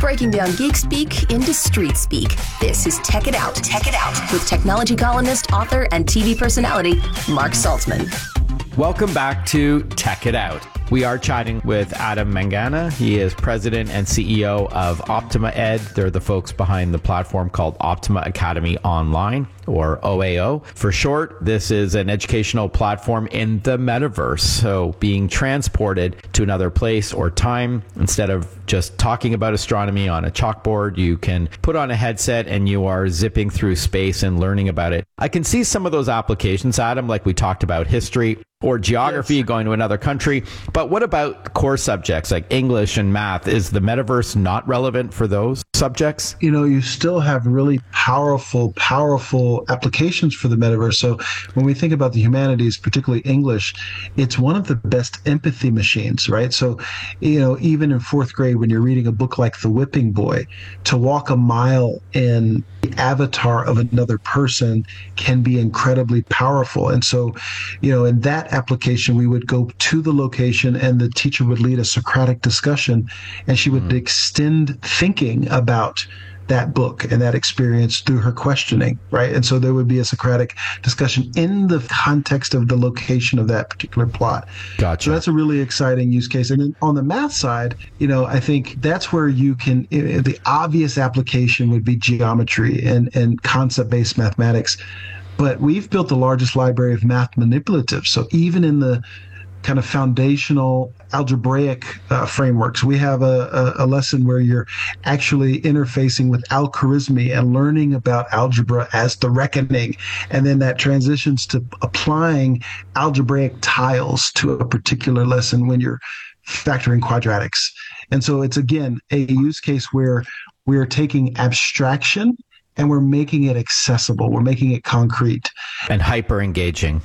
breaking down geek speak into street speak. This is Tech It Out, with technology columnist, author, and TV personality, Mark Saltzman. Welcome back to Tech It Out. We are chatting with Adam Mangana. He is president and CEO of Optima Ed. They're the folks behind the platform called Optima Academy Online, or OAO for short. This is an educational platform in the metaverse. So being transported to another place or time, instead of just talking about astronomy on a chalkboard, you can put on a headset and you are zipping through space and learning about it. I can see some of those applications, Adam, like we talked about history or geography, yes, going to another country. But what about core subjects like English and math? Is the metaverse not relevant for those subjects? You know, you still have really powerful applications for the metaverse. So when we think about the humanities, particularly English, it's one of the best empathy machines, right? So, you know, even in fourth grade, when you're reading a book like The Whipping Boy, to walk a mile in the avatar of another person can be incredibly powerful. And so, you know, in that application, we would go to the location and the teacher would lead a Socratic discussion, and she would extend thinking about that book and that experience through her questioning, right? And so there would be a Socratic discussion in the context of the location of that particular plot. Gotcha. So that's a really exciting use case. And then on the math side, you know, I think that's where you can, the obvious application would be geometry and concept-based mathematics. But we've built the largest library of math manipulatives. So even in the kind of foundational algebraic frameworks, we have a lesson where you're actually interfacing with Al-Khwarizmi and learning about algebra as the reckoning. And then that transitions to applying algebraic tiles to a particular lesson when you're factoring quadratics. And so it's, again, a use case where we're taking abstraction and we're making it accessible. We're making it concrete. And hyper engaging,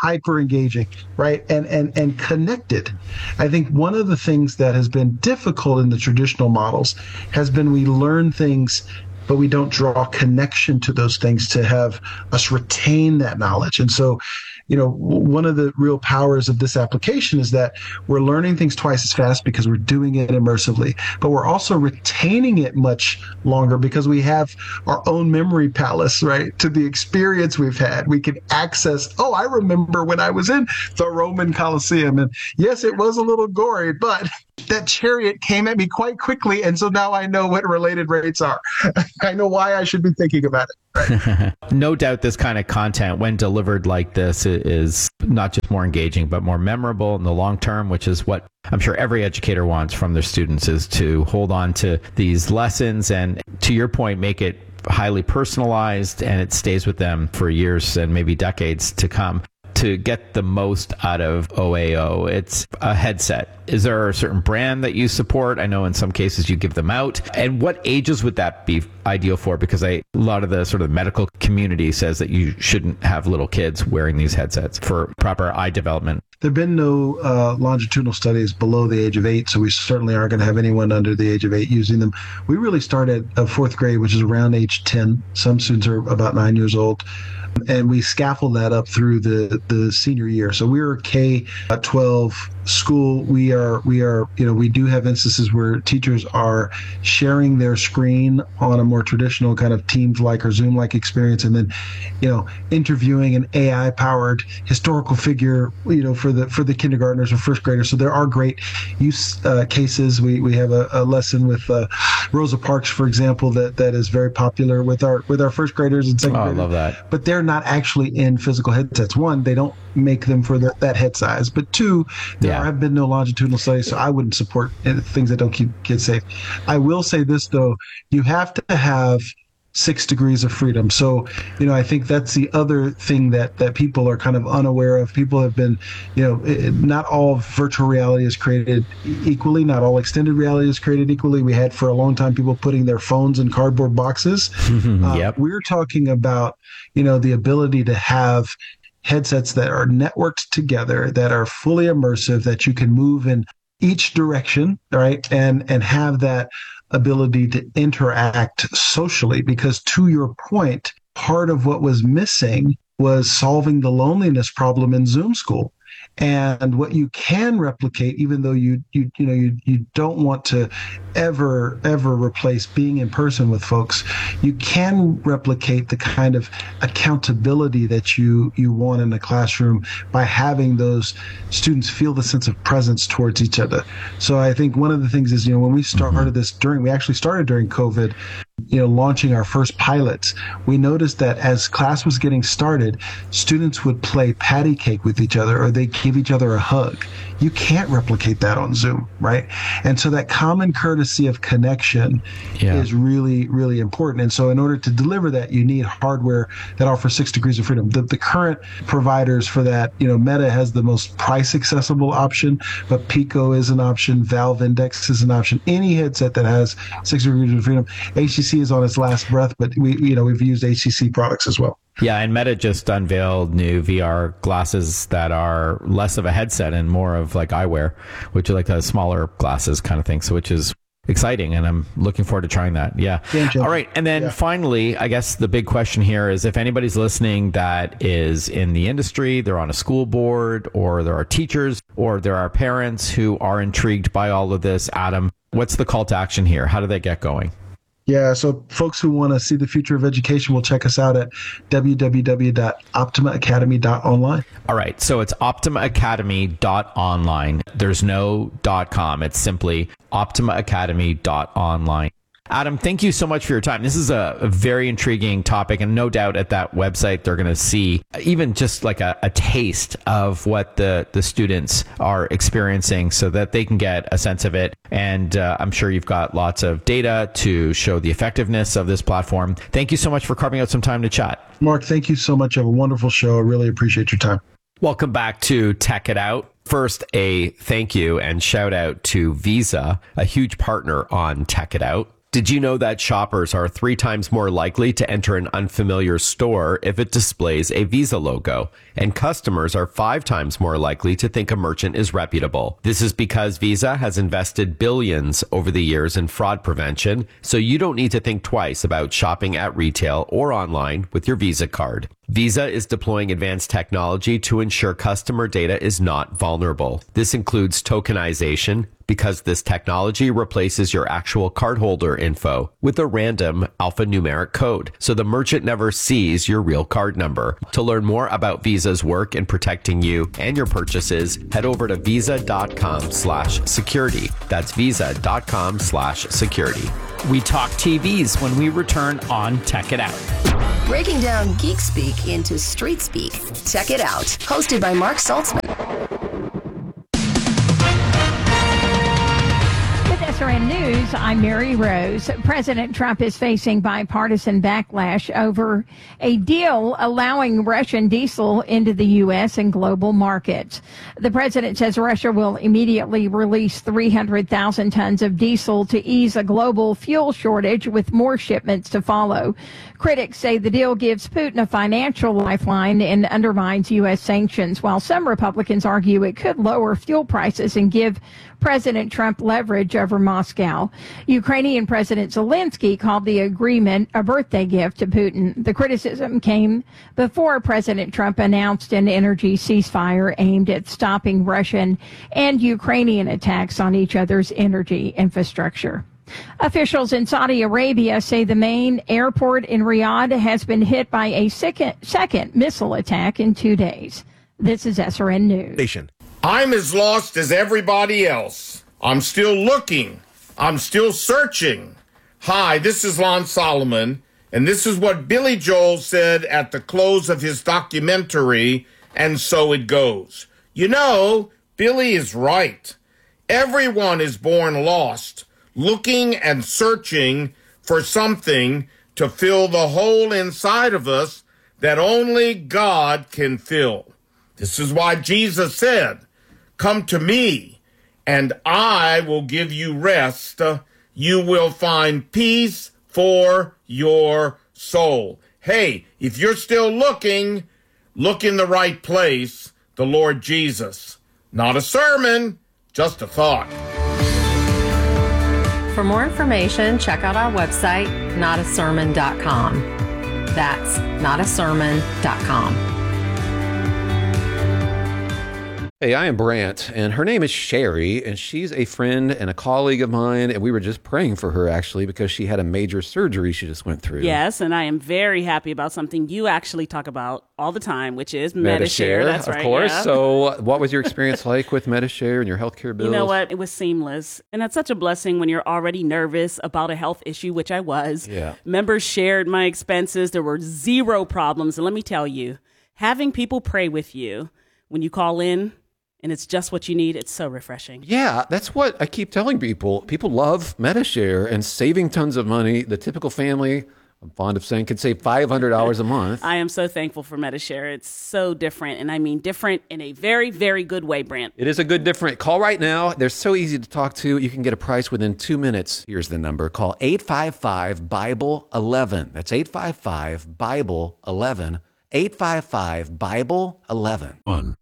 right? And connected. I think one of the things that has been difficult in the traditional models has been we learn things, but we don't draw connection to those things to have us retain that knowledge. And so, you know, one of the real powers of this application is that we're learning things twice as fast because we're doing it immersively, but we're also retaining it much longer because we have our own memory palace, right, to the experience we've had. We can access, I remember when I was in the Roman Colosseum, and yes, it was a little gory, but that chariot came at me quite quickly, and so now I know what related rates are. I know why I should be thinking about it. Right? No doubt this kind of content, when delivered like this, is not just more engaging, but more memorable in the long term, which is what I'm sure every educator wants from their students, is to hold on to these lessons and, to your point, make it highly personalized and it stays with them for years and maybe decades to come. To get the most out of OAO, it's a headset. Is there a certain brand that you support? I know in some cases you give them out. And what ages would that be ideal for? Because a lot of the sort of medical community says that you shouldn't have little kids wearing these headsets for proper eye development. There have been no longitudinal studies below the age of 8, so we certainly aren't going to have anyone under the age of 8 using them. We really start at fourth grade, which is around age 10. Some students are about 9 years old. And we scaffold that up through the senior year. So we're a K-12 school. We do have instances where teachers are sharing their screen on a more traditional kind of Teams-like or Zoom-like experience, and then, interviewing an AI-powered historical figure, for the kindergartners or first graders. So there are great use cases. We have a lesson with Rosa Parks, for example, that is very popular with our first graders and second graders. I love that. But they're not actually in physical headsets. One, they don't make them for that head size. But two, there have been no longitudinal studies, so I wouldn't support things that don't keep kids safe. I will say this, though. You have to have 6 degrees of freedom. So, I think that's the other thing that people are kind of unaware of. People have been, not all virtual reality is created equally. Not all extended reality is created equally. We had for a long time people putting their phones in cardboard boxes. Yep. We're talking about, the ability to have headsets that are networked together, that are fully immersive, that you can move in each direction, right? And have that ability to interact socially, because to your point, part of what was missing was solving the loneliness problem in Zoom school. And what you can replicate, even though you don't want to ever replace being in person with folks, you can replicate the kind of accountability that you want in the classroom by having those students feel the sense of presence towards each other. So I think one of the things is, when we started this we actually started during COVID, launching our first pilots, we noticed that as class was getting started, students would play patty cake with each other, or they give each other a hug. You can't replicate that on Zoom, right? And so that common courtesy of connection is really, really important. And so in order to deliver that, you need hardware that offers 6 degrees of freedom. The current providers for that, Meta has the most price accessible option, but Pico is an option, Valve Index is an option. Any headset that has 6 degrees of freedom, HTC is on its last breath, but we've used HTC products as well. Yeah, and Meta just unveiled new VR glasses that are less of a headset and more of like eyewear, which are like the smaller glasses kind of thing. So which is exciting, and I'm looking forward to trying that. Yeah. All right. And then finally, I guess the big question here is if anybody's listening that is in the industry, they're on a school board, or there are teachers, or there are parents who are intrigued by all of this, Adam, what's the call to action here? How do they get going? Yeah, so folks who want to see the future of education will check us out at www.optimaacademy.online. All right, so it's optimaacademy.online. There's no .com. It's simply optimaacademy.online. Adam, thank you so much for your time. This is a very intriguing topic, and no doubt at that website they're going to see even just like a taste of what the students are experiencing so that they can get a sense of it. And I'm sure you've got lots of data to show the effectiveness of this platform. Thank you so much for carving out some time to chat. Mark, thank you so much. You have a wonderful show. I really appreciate your time. Welcome back to Tech It Out. First, a thank you and shout out to Visa, a huge partner on Tech It Out. Did you know that shoppers are 3 times more likely to enter an unfamiliar store if it displays a Visa logo? And customers are 5 times more likely to think a merchant is reputable. This is because Visa has invested billions over the years in fraud prevention, so you don't need to think twice about shopping at retail or online with your Visa card. Visa is deploying advanced technology to ensure customer data is not vulnerable. This includes tokenization, because this technology replaces your actual cardholder info with a random alphanumeric code, so the merchant never sees your real card number. To learn more about Visa's work in protecting you and your purchases, head over to visa.com/security. That's visa.com/security. We talk TVs when we return on Tech It Out. Breaking down geek speak into street speak. Tech It Out, hosted by Mark Saltzman. SRN News, I'm Mary Rose. President Trump is facing bipartisan backlash over a deal allowing Russian diesel into the U.S. and global markets. The president says Russia will immediately release 300,000 tons of diesel to ease a global fuel shortage, with more shipments to follow. Critics say the deal gives Putin a financial lifeline and undermines U.S. sanctions, while some Republicans argue it could lower fuel prices and give President Trump leverage over Moscow. Ukrainian President Zelensky called the agreement a birthday gift to Putin. The criticism came before President Trump announced an energy ceasefire aimed at stopping Russian and Ukrainian attacks on each other's energy infrastructure. Officials in Saudi Arabia say the main airport in Riyadh has been hit by a second missile attack in 2 days. This is SRN News. I'm as lost as everybody else. I'm still looking. I'm still searching. Hi, this is Lon Solomon, and this is what Billy Joel said at the close of his documentary, And So It Goes. You know, Billy is right. Everyone is born lost, looking and searching for something to fill the hole inside of us that only God can fill. This is why Jesus said, "Come to me, and I will give you rest. You will find peace for your soul." Hey, if you're still looking, look in the right place, the Lord Jesus. Not a sermon, just a thought. For more information, check out our website, notasermon.com. That's notasermon.com. Hey, I am Brant, and her name is Sherry, and she's a friend and a colleague of mine, and we were just praying for her, actually, because she had a major surgery she just went through. Yes, and I am very happy about something you actually talk about all the time, which is Medi-Share. That's right, of course. Yeah. So what was your experience like with Medi-Share and your healthcare bills? You know what? It was seamless. And that's such a blessing when you're already nervous about a health issue, which I was. Yeah. Members shared my expenses. There were zero problems. And let me tell you, having people pray with you when you call in, and it's just what you need, it's so refreshing. Yeah, that's what I keep telling people. People love Medi-Share and saving tons of money. The typical family, I'm fond of saying, could save $500 a month. I am so thankful for Medi-Share. It's so different, and I mean different in a very, very good way, Brant. It is a good different. Call right now. They're so easy to talk to. You can get a price within 2 minutes. Here's the number. Call 855-BIBLE-11. That's 855-BIBLE-11. 855-BIBLE-11. 1.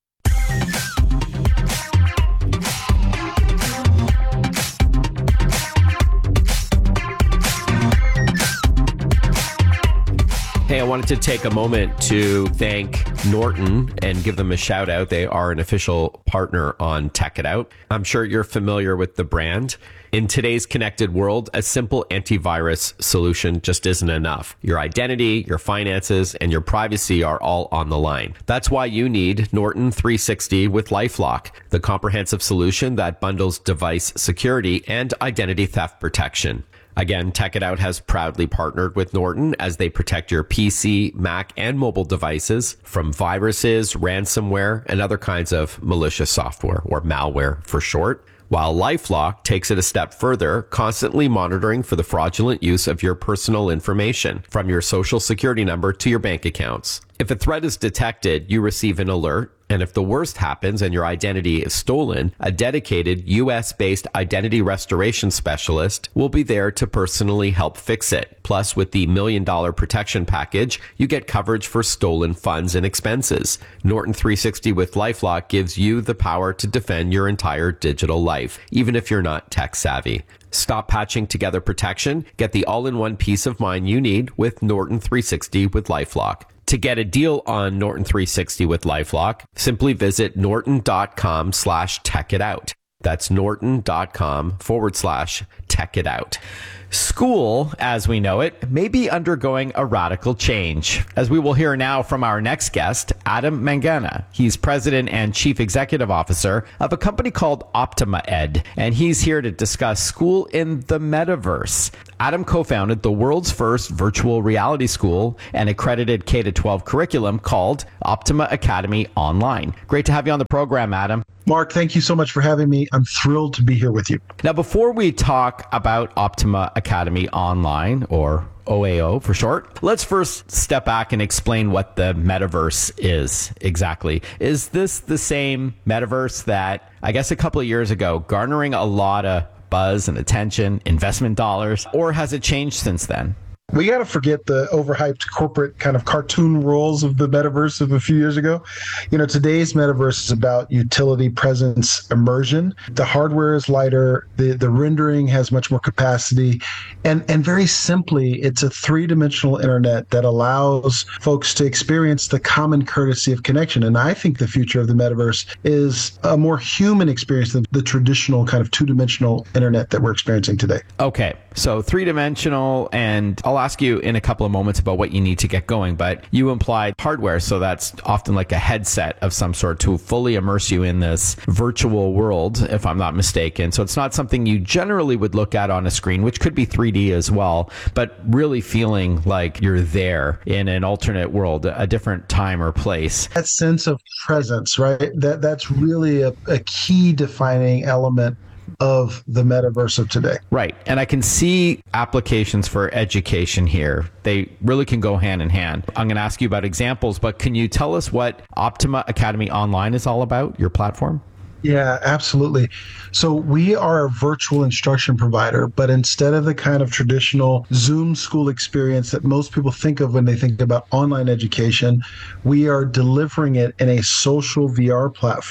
Hey, I wanted to take a moment to thank Norton and give them a shout out. They are an official partner on Tech It Out. I'm sure you're familiar with the brand. In today's connected world, a simple antivirus solution just isn't enough. Your identity, your finances, and your privacy are all on the line. That's why you need Norton 360 with LifeLock, the comprehensive solution that bundles device security and identity theft protection. Again, Tech It Out has proudly partnered with Norton as they protect your PC, Mac, and mobile devices from viruses, ransomware, and other kinds of malicious software, or malware for short. While LifeLock takes it a step further, constantly monitoring for the fraudulent use of your personal information, from your social security number to your bank accounts. If a threat is detected, you receive an alert. And if the worst happens and your identity is stolen, a dedicated US-based identity restoration specialist will be there to personally help fix it. Plus, with the $1 Million protection package, you get coverage for stolen funds and expenses. Norton 360 with LifeLock gives you the power to defend your entire digital life, even if you're not tech savvy. Stop patching together protection. Get the all-in-one peace of mind you need with Norton 360 with LifeLock. To get a deal on Norton 360 with LifeLock, simply visit norton.com/techitout. That's norton.com/techitout. School, as we know it, may be undergoing a radical change, as we will hear now from our next guest, Adam Mangana. He's president and chief executive officer of a company called Optima Ed, and he's here to discuss school in the metaverse. Adam co-founded the world's first virtual reality school and accredited K-12 curriculum called Optima Academy Online. Great to have you on the program, Adam. Mark, thank you so much for having me. I'm thrilled to be here with you. Now, before we talk about Optima Academy Online, or OAO for short, let's first step back and explain what the metaverse is exactly. Is this the same metaverse that, I guess a couple of years ago, garnering a lot of buzz and attention, investment dollars, or has it changed since then? We got to forget the overhyped corporate kind of cartoon roles of the metaverse of a few years ago. You know, today's metaverse is about utility, presence, immersion. The hardware is lighter. The rendering has much more capacity. And very simply, it's a three-dimensional internet that allows folks to experience the common courtesy of connection. And I think the future of the metaverse is a more human experience than the traditional kind of two-dimensional internet that we're experiencing today. Okay, so three-dimensional, and I'll ask you in a couple of moments about what you need to get going, but you implied hardware, so that's often like a headset of some sort to fully immerse you in this virtual world, if I'm not mistaken. So it's not something you generally would look at on a screen, which could be 3D as well, but really feeling like you're there in an alternate world, a different time or place. That sense of presence, right? That's really a key defining element of the metaverse of today. Right. And I can see applications for education here. They really can go hand in hand. I'm going to ask you about examples, but can you tell us what Optima Academy Online is all about, your platform? Yeah, absolutely. So we are a virtual instruction provider, but instead of the kind of traditional Zoom school experience that most people think of when they think about online education, we are delivering it in a social VR platform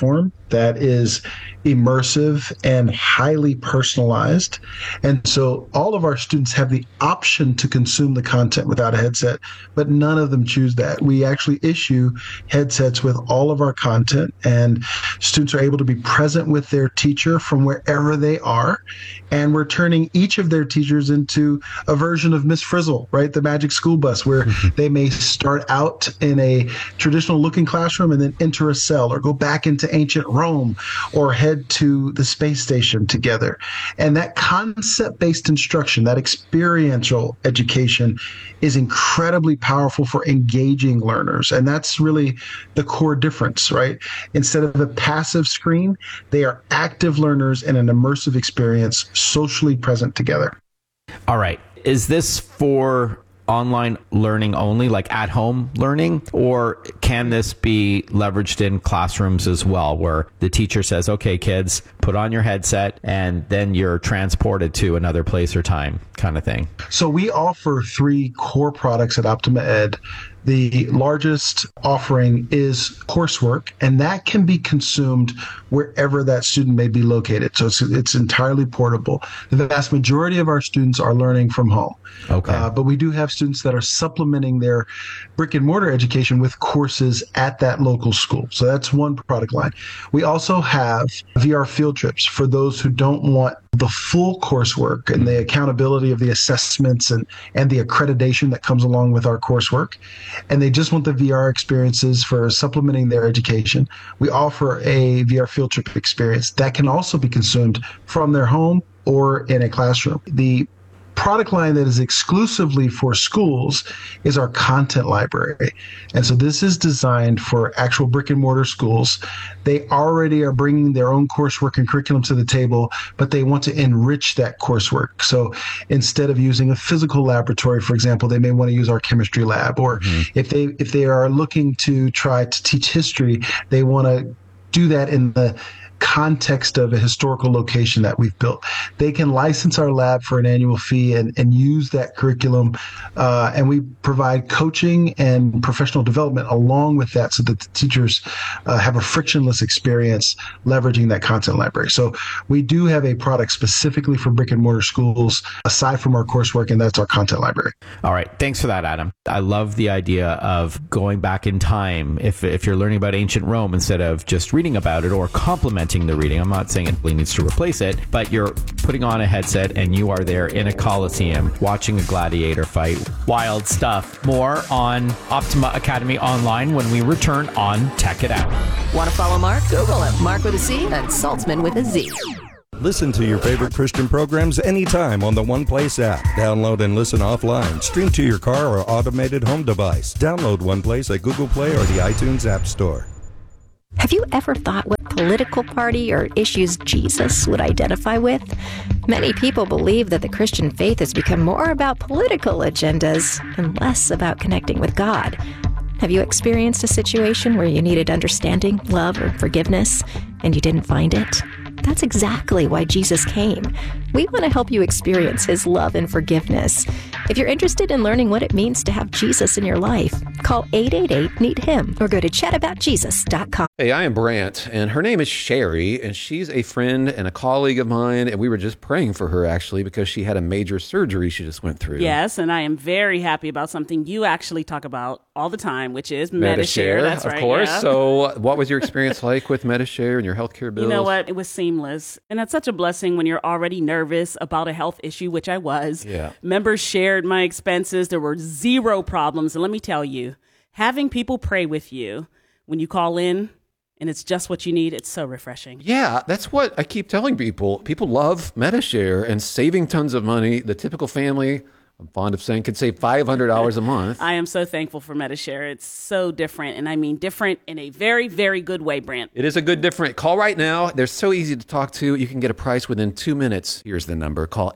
that is immersive and highly personalized. And so all of our students have the option to consume the content without a headset, but none of them choose that. We actually issue headsets with all of our content, and students are able to be present with their teacher from wherever they are. And we're turning each of their teachers into a version of Miss Frizzle, right? The Magic School Bus, where they may start out in a traditional looking classroom and then enter a cell, or go back into ancient Rome, or head to the space station together. And that concept-based instruction, that experiential education, is incredibly powerful for engaging learners. And that's really the core difference, right? Instead of a passive screen, they are active learners in an immersive experience, socially present together. All right. Is this for online learning only, like at home learning, or can this be leveraged in classrooms as well, where the teacher says, okay, kids, put on your headset and then you're transported to another place or time kind of thing? So we offer 3 core products at Optima Ed. The largest offering is coursework, and that can be consumed wherever that student may be located. So it's entirely portable. The vast majority of our students are learning from home. Okay. But we do have students that are supplementing their brick and mortar education with courses at that local school. So that's one product line. We also have VR field trips for those who don't want the full coursework and the accountability of the assessments and the accreditation that comes along with our coursework, and they just want the VR experiences for supplementing their education. We offer a VR field trip experience that can also be consumed from their home or in a classroom. The product line that is exclusively for schools is our content library. And so this is designed for actual brick and mortar schools. They already are bringing their own coursework and curriculum to the table, but they want to enrich that coursework. So instead of using a physical laboratory, for example, they may want to use our chemistry lab. Or if they are looking to try to teach history, they want to do that in the context of a historical location that we've built. They can license our lab for an annual fee and use that curriculum. And we provide coaching and professional development along with that so that the teachers have a frictionless experience leveraging that content library. So we do have a product specifically for brick and mortar schools aside from our coursework, and that's our content library. All right. Thanks for that, Adam. I love the idea of going back in time. If you're learning about ancient Rome, instead of just reading about it or complementing the reading, I'm not saying it really needs to replace it, but you're putting on a headset and you are there in a coliseum watching a gladiator fight. Wild stuff. More on Optima Academy Online when we return on Tech It Out. Want to follow Mark? Google him. Mark with a C and Saltzman with a Z. Listen to your favorite Christian programs anytime on the One Place app. Download and listen offline. Stream to your car or automated home device. Download One Place at Google Play or the iTunes App Store. Have you ever thought what political party or issues Jesus would identify with? Many people believe that the Christian faith has become more about political agendas and less about connecting with God. Have you experienced a situation where you needed understanding, love, or forgiveness, and you didn't find it? That's exactly why Jesus came. We want to help you experience his love and forgiveness. If you're interested in learning what it means to have Jesus in your life, call 888-NEED-HIM or go to chataboutjesus.com. Hey, I am Brant, and her name is Sherry, and she's a friend and a colleague of mine, and we were just praying for her, actually, because she had a major surgery she just went through. Yes, and I am very happy about something you actually talk about all the time, which is Medi-Share. That's right, of course. Yeah. So what was your experience like with Medi-Share and your healthcare bills? You know what? It was seamless. And that's such a blessing when you're already nervous about a health issue, which I was. Yeah. Members shared my expenses. There were zero problems. And let me tell you, having people pray with you when you call in and it's just what you need, it's so refreshing. Yeah, that's what I keep telling people. People love Medi-Share and saving tons of money. The typical family, I'm fond of saying, could save $500 a month. I am so thankful for Medi-Share. It's so different, and I mean different in a very, very good way, Brant. It is a good different. Call right now. They're so easy to talk to. You can get a price within 2 minutes. Here's the number. Call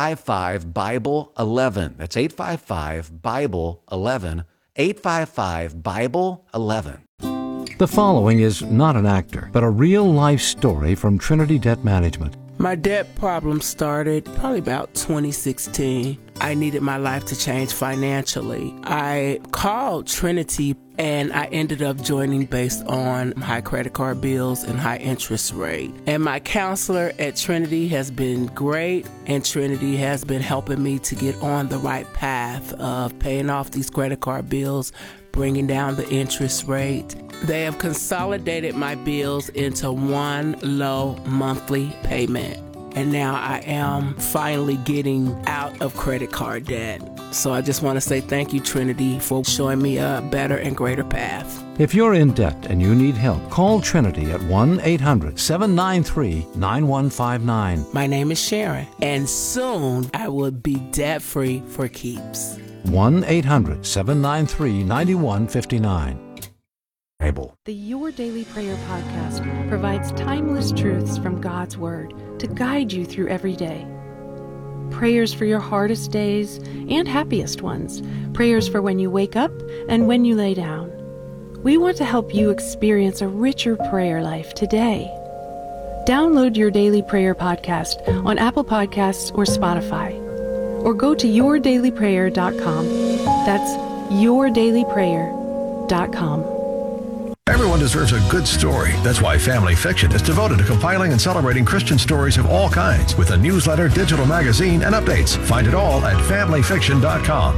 855-BIBLE-11. That's 855-BIBLE-11. 855-BIBLE-11. The following is not an actor, but a real-life story from Trinity Debt Management. My debt problem started probably about 2016. I needed my life to change financially. I called Trinity and I ended up joining based on high credit card bills and high interest rate. And my counselor at Trinity has been great, and Trinity has been helping me to get on the right path of paying off these credit card bills, bringing down the interest rate. They have consolidated my bills into one low monthly payment. And now I am finally getting out of credit card debt. So I just want to say thank you, Trinity, for showing me a better and greater path. If you're in debt and you need help, call Trinity at 1-800-793-9159. My name is Sharon, and soon I will be debt-free for keeps. 1-800-793-9159. The Your Daily Prayer podcast provides timeless truths from God's Word to guide you through every day. Prayers for your hardest days and happiest ones. Prayers for when you wake up and when you lay down. We want to help you experience a richer prayer life today. Download Your Daily Prayer podcast on Apple Podcasts or Spotify. Or go to yourdailyprayer.com. That's yourdailyprayer.com. Everyone deserves a good story. That's why Family Fiction is devoted to compiling and celebrating Christian stories of all kinds with a newsletter, digital magazine, and updates. Find it all at familyfiction.com.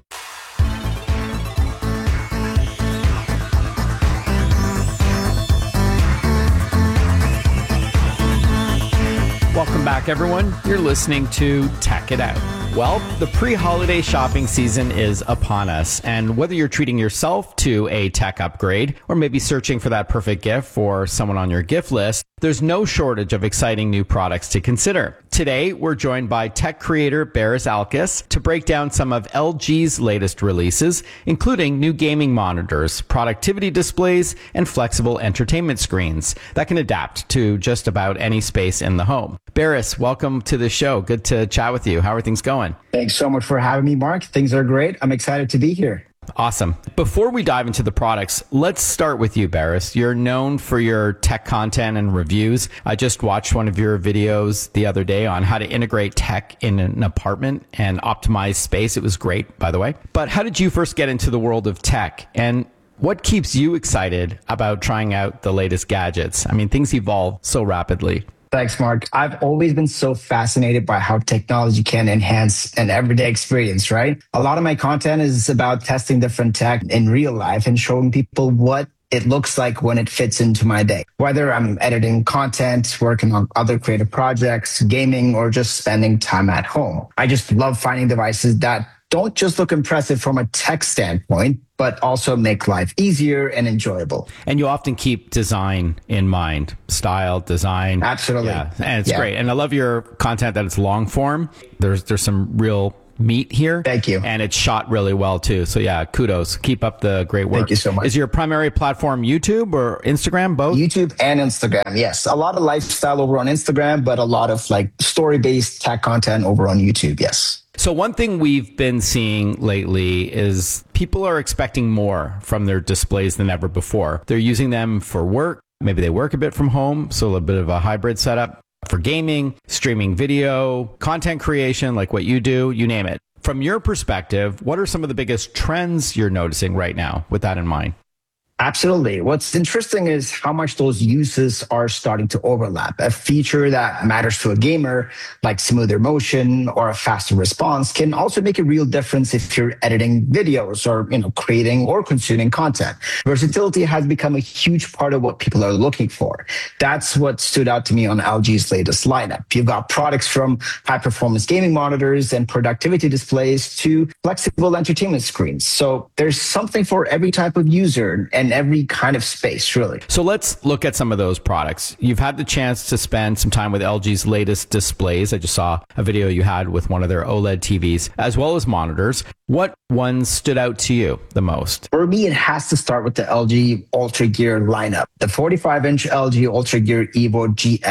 Welcome back, everyone. You're listening to Tech It Out. Well, the pre-holiday shopping season is upon us, and whether you're treating yourself to a tech upgrade or maybe searching for that perfect gift for someone on your gift list, there's no shortage of exciting new products to consider. Today, we're joined by tech creator Baris Alkis to break down some of LG's latest releases, including new gaming monitors, productivity displays, and flexible entertainment screens that can adapt to just about any space in the home. Baris, welcome to the show. Good to chat with you. How are things going? Thanks so much for having me, Mark. Things are great. I'm excited to be here. Awesome. Before we dive into the products, let's start with you, Baris. You're known for your tech content and reviews. I just watched one of your videos the other day on how to integrate tech in an apartment and optimize space. It was great, by the way. But how did you first get into the world of tech? And what keeps you excited about trying out the latest gadgets? I mean, things evolve so rapidly. Thanks, Mark. I've always been so fascinated by how technology can enhance an everyday experience, right? A lot of my content is about testing different tech in real life and showing people what it looks like when it fits into my day. Whether I'm editing content, working on other creative projects, gaming, or just spending time at home. I just love finding devices that don't just look impressive from a tech standpoint, but also make life easier and enjoyable. And you often keep design in mind, style, design. Absolutely. Yeah. And it's great. And I love your content that it's long form. There's some real meat here. Thank you. And it's shot really well too. So yeah, kudos. Keep up the great work. Thank you so much. Is your primary platform YouTube or Instagram, both? YouTube and Instagram, yes. A lot of lifestyle over on Instagram, but a lot of like story-based tech content over on YouTube, yes. So one thing we've been seeing lately is people are expecting more from their displays than ever before. They're using them for work. Maybe they work a bit from home, so a little bit of a hybrid setup. For gaming, streaming video, content creation, like what you do, you name it. From your perspective, what are some of the biggest trends you're noticing right now with that in mind? Absolutely. What's interesting is how much those uses are starting to overlap. A feature that matters to a gamer, like smoother motion or a faster response, can also make a real difference if you're editing videos or, creating or consuming content. Versatility has become a huge part of what people are looking for. That's what stood out to me on LG's latest lineup. You've got products from high-performance gaming monitors and productivity displays to flexible entertainment screens. So there's something for every type of user and every kind of space, really. So let's look at some of those products. You've had the chance to spend some time with LG's latest displays. I just saw a video you had with one of their OLED TVs, as well as monitors. What ones stood out to you the most? For me, it has to start with the LG Ultra Gear lineup. The 45-inch LG Ultra Gear Evo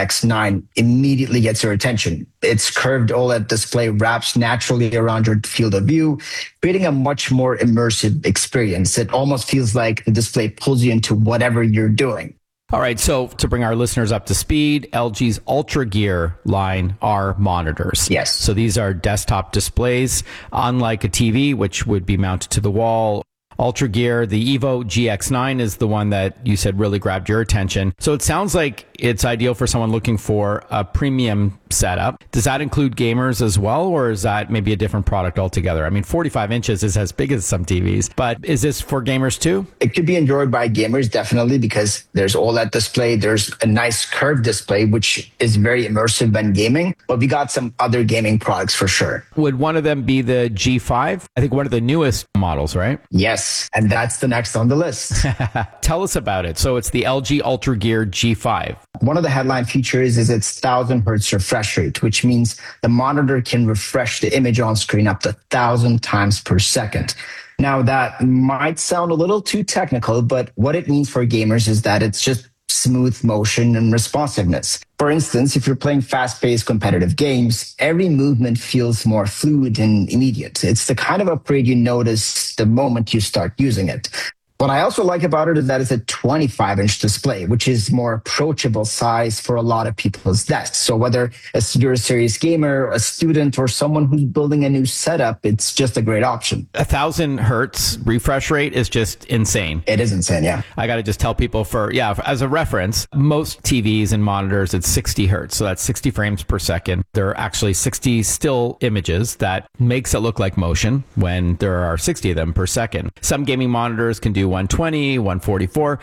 GX9 immediately gets your attention. Its curved OLED display wraps naturally around your field of view, creating a much more immersive experience. It almost feels like the display pulls you into whatever you're doing. All right, so to bring our listeners up to speed, LG's UltraGear line are monitors. Yes. So these are desktop displays, unlike a TV, which would be mounted to the wall. UltraGear, the Evo GX9 is the one that you said really grabbed your attention. So it sounds like it's ideal for someone looking for a premium setup. Does that include gamers as well, or is that maybe a different product altogether? I mean, 45 inches is as big as some TVs, but is this for gamers too? It could be enjoyed by gamers, definitely, because there's OLED display. There's a nice curved display, which is very immersive when gaming, but we got some other gaming products for sure. Would one of them be the G5? I think one of the newest models, right? Yes, and that's the next on the list. Tell us about it. So it's the LG UltraGear G5. One of the headline features is its 1000 hertz refresh rate, which means the monitor can refresh the image on screen up to 1000 times per second. Now, that might sound a little too technical, but what it means for gamers is that it's just smooth motion and responsiveness. For instance, if you're playing fast-paced competitive games, every movement feels more fluid and immediate. It's the kind of upgrade you notice the moment you start using it. What I also like about it is that it's a 25-inch display, which is more approachable size for a lot of people's desks. So whether you're a serious gamer, a student, or someone who's building a new setup, it's just a great option. 1000 hertz refresh rate is just insane. It is insane, yeah. I got to just tell people as a reference, most TVs and monitors, it's 60 hertz. So that's 60 frames per second. There are actually 60 still images that makes it look like motion when there are 60 of them per second. Some gaming monitors can do 120, 144,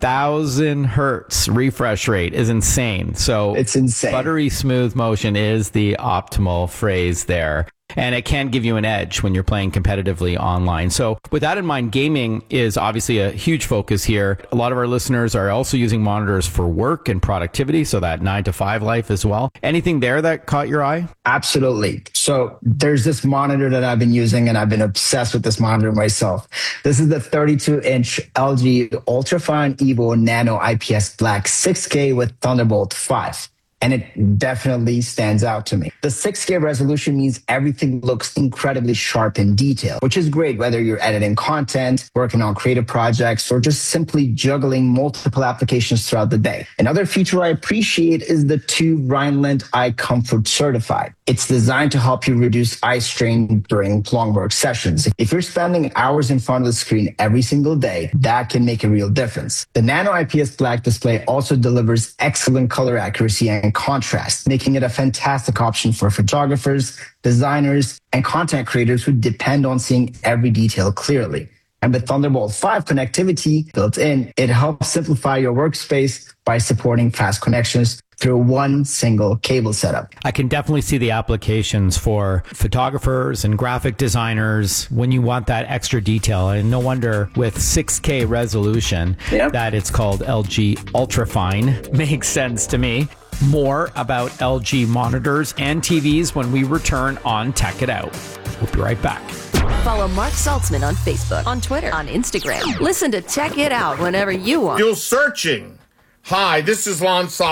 1000 hertz refresh rate is insane. So it's insane. Buttery smooth motion is the optimal phrase there. And it can give you an edge when you're playing competitively online. So with that in mind, gaming is obviously a huge focus here. A lot of our listeners are also using monitors for work and productivity, so that 9-to-5 life as well. Anything there that caught your eye? Absolutely. So there's this monitor that I've been using, and I've been obsessed with this monitor myself. This is the 32-inch LG Ultrafine Evo Nano IPS Black 6K with Thunderbolt 5. And it definitely stands out to me. The 6K resolution means everything looks incredibly sharp and detailed, which is great whether you're editing content, working on creative projects, or just simply juggling multiple applications throughout the day. Another feature I appreciate is the 2 Rhineland Eye Comfort Certified. It's designed to help you reduce eye strain during long work sessions. If you're spending hours in front of the screen every single day, that can make a real difference. The Nano IPS Black display also delivers excellent color accuracy and contrast, making it a fantastic option for photographers, designers, and content creators who depend on seeing every detail clearly. And with Thunderbolt 5 connectivity built in, it helps simplify your workspace by supporting fast connections through one single cable setup. I can definitely see the applications for photographers and graphic designers when you want that extra detail. And no wonder with 6K resolution that it's called LG Ultrafine. Makes sense to me. More about LG monitors and TVs when we return on Tech It Out. We'll be right back. Follow Mark Saltzman on Facebook, on Twitter, on Instagram. Listen to Tech It Out whenever you want. Still searching. Hi, this is Lon Solomon.